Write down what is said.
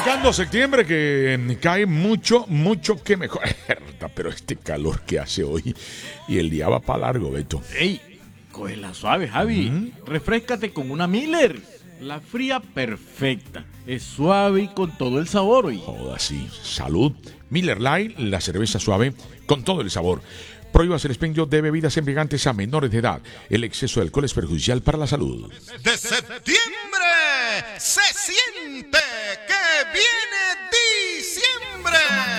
arrancando septiembre que cae mucho que mejor. Pero este calor que hace hoy y el día va para largo, Beto. ¡Ey! Cógela suave, Javi. Refréscate con una Miller. La fría perfecta. Es suave y con todo el sabor hoy. Joda, sí. Salud. Miller Lite, la cerveza suave con todo el sabor. Prohíbas el expendio de bebidas embriagantes a menores de edad. El exceso de alcohol es perjudicial para la salud. De septiembre se siente que viene diciembre.